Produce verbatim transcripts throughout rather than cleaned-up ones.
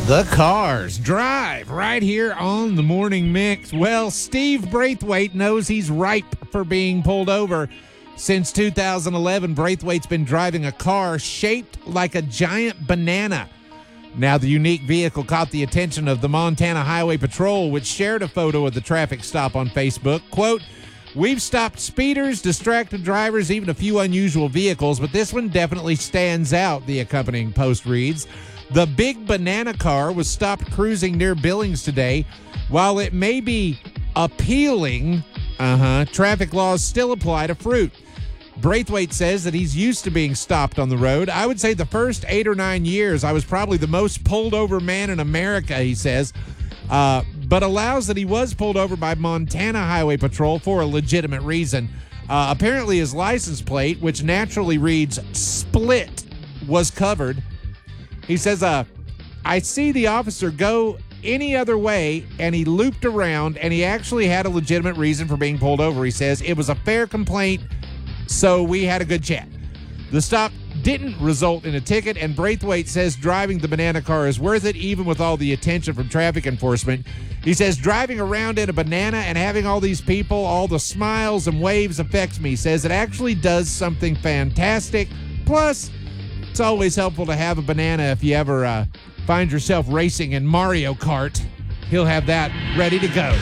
The Cars Drive right here on the Morning Mix. Well, Steve Braithwaite knows he's ripe for being pulled over. Since two thousand eleven, Braithwaite's been driving a car shaped like a giant banana. Now, the unique vehicle caught the attention of the Montana Highway Patrol, which shared a photo of the traffic stop on Facebook. Quote, "We've stopped speeders, distracted drivers, even a few unusual vehicles, but this one definitely stands out," the accompanying post reads. The big banana car was stopped cruising near Billings today. While it may be appealing, uh-huh, traffic laws still apply to fruit. Braithwaite says that he's used to being stopped on the road. "I would say the first eight or nine years, I was probably the most pulled over man in America," he says, uh, but allows that he was pulled over by Montana Highway Patrol for a legitimate reason. Uh, apparently his license plate, which naturally reads Split, was covered. He says, uh, "I see the officer go any other way, and he looped around, and he actually had a legitimate reason for being pulled over." He says, "It was a fair complaint, so we had a good chat." The stop didn't result in a ticket, and Braithwaite says driving the banana car is worth it, even with all the attention from traffic enforcement. He says, "Driving around in a banana and having all these people, all the smiles and waves affects me." He says it actually does something fantastic. Plus, it's always helpful to have a banana if you ever uh, find yourself racing in Mario Kart. He'll have that ready to go.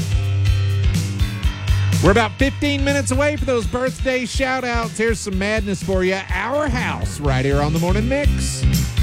We're about fifteen minutes away for those birthday shout-outs. Here's some madness for you. Our House right here on the Morning Mix.